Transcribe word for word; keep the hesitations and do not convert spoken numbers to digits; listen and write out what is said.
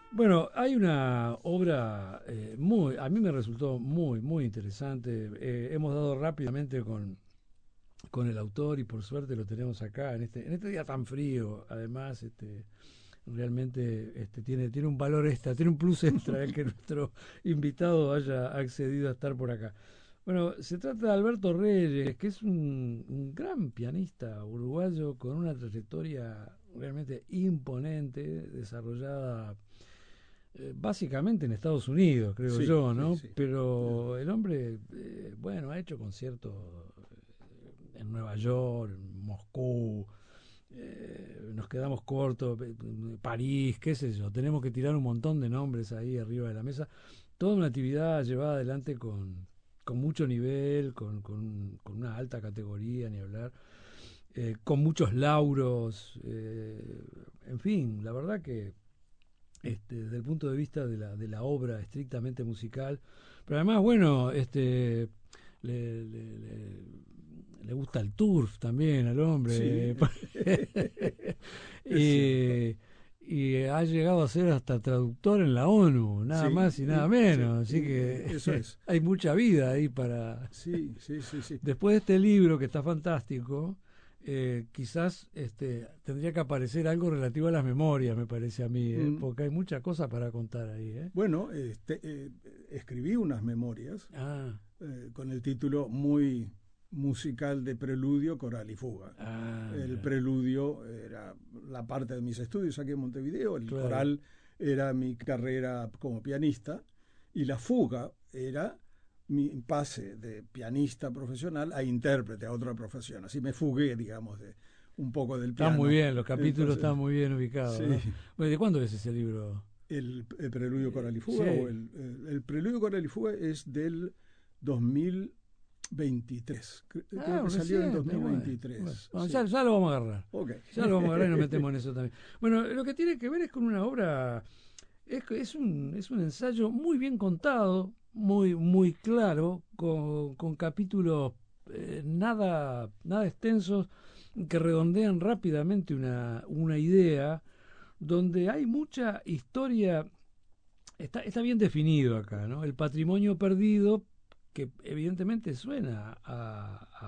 Bueno, hay una obra eh, muy, a mí me resultó muy, muy interesante. Eh, hemos dado rápidamente con, con el autor y por suerte lo tenemos acá en este, en este día tan frío. Además, este, realmente este, tiene, tiene un valor extra, tiene un plus extra el que nuestro invitado haya accedido a estar por acá. Bueno, se trata de Alberto Reyes, que es un, un gran pianista uruguayo con una trayectoria realmente imponente, desarrollada eh, básicamente en Estados Unidos, creo Sí, yo, sí, ¿no? sí. Pero el hombre, eh, bueno, ha hecho conciertos eh, en Nueva York, en Moscú, eh, nos quedamos cortos, eh, París, qué sé yo, tenemos que tirar un montón de nombres ahí arriba de la mesa. Toda una actividad llevada adelante con, con mucho nivel, con, con, con una alta categoría, ni hablar, eh, con muchos lauros, eh, en fin, la verdad que este, desde el punto de vista de la, de la obra estrictamente musical, pero además, bueno, este le, le, le, le gusta el turf también al hombre. Sí, es cierto. y, y ha llegado a ser hasta traductor en la ONU, nada Sí, más y nada y, sí, menos. Así y que eso es. hay mucha vida ahí para... Sí, sí, sí, sí. Después de este libro que está fantástico, eh, quizás este, tendría que aparecer algo relativo a las memorias, me parece a mí, ¿eh? Mm, Porque hay mucha cosa para contar ahí. ¿Eh? Bueno, este, eh, escribí unas memorias Ah, eh, con el título muy musical de Preludio, Coral y Fuga. ah, El mira, preludio era la parte de mis estudios aquí en Montevideo, el claro. coral era mi carrera como pianista y la fuga era mi pase de pianista profesional a intérprete, a otra profesión. Así me fugué, digamos, de un poco del Está muy piano. bien, los capítulos Entonces, están muy bien ubicados, sí, ¿no? Bueno, ¿de cuándo es ese libro? el, el preludio coral y Eh, fuga o sí. el, el, el preludio coral y fuga es del dos mil veintitrés. Creo Ah, que salió en reciente, bueno. Bueno, dos mil veintitrés. Bueno, ya, Sí. ya lo vamos a agarrar. Ok. Ya lo vamos a agarrar y nos metemos en eso también. Bueno, lo que tiene que ver es con una obra, es, que es, un, es un ensayo muy bien contado, muy, muy claro, con, con capítulos eh, nada, nada extensos que redondean rápidamente una, una idea, donde hay mucha historia. Está, está bien definido acá, ¿no? El patrimonio perdido, que evidentemente suena a,